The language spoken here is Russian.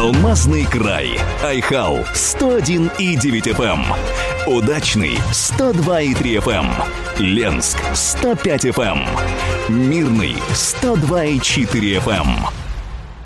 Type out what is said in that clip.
Алмазный край. Айхал 101,9 FM. Удачный 102,3 FM. Ленск 105 FM. Мирный 102,4 FM.